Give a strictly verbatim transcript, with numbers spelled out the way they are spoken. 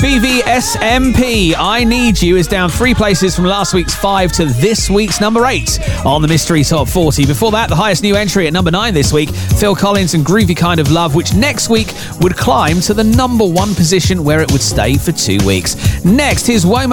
B V S M P, I Need You, is down three places from last week's five to this week's number eight on the Mystery Top forty. Before that, the highest new entry at number nine this week, Phil Collins and Groovy Kind of Love, which next week would climb to the number one position where it would stay for two weeks. Next, here's Womack